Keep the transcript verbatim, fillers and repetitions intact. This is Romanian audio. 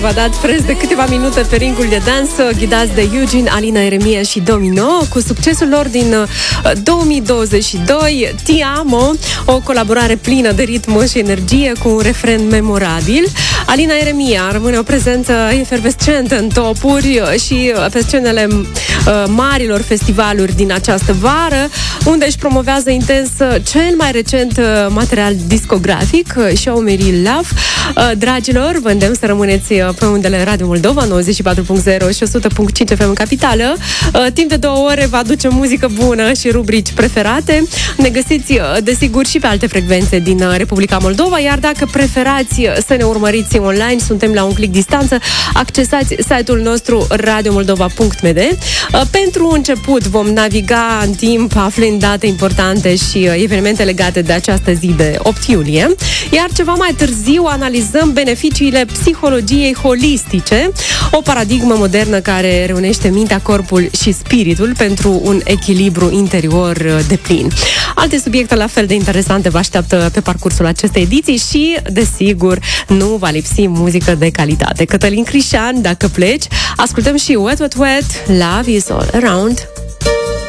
V-a dat preț de câteva minute pe ringul de dans, ghidați de Eugene, Alina Eremia și Domino, cu succesul lor din două mii douăzeci și doi, Ti Amo, o colaborare plină de ritm și energie cu un refren memorabil. Alina Eremia rămâne o prezență efervescentă în topuri și pe scenele marilor festivaluri din această vară, unde își promovează intens cel mai recent material discografic, Show Me Real Love. Dragilor, vă îndemn să rămâneți pe undele Radio Moldova, nouăzeci și patru punct zero și o sută punct cinci F M în capitală. Timp de două ore vă aduce muzică bună și rubrici preferate. Ne găsiți, desigur, și pe alte frecvențe din Republica Moldova, iar dacă preferați să ne urmăriți online, suntem la un click distanță, accesați site-ul nostru radio moldova punct m d. Pentru început vom naviga în timp aflând date importante și evenimente legate de această zi de opt iulie, iar ceva mai târziu analizăm beneficiile psihologiei holistice, o paradigmă modernă care reunește mintea, corpul și spiritul pentru un echilibru interior deplin. Alte subiecte la fel de interesante vă așteaptă pe parcursul acestei ediții și, desigur, nu va lipsi muzică de calitate. Cătălin Crișan, Dacă pleci, ascultăm și Wet, Wet, Wet, Love is all around.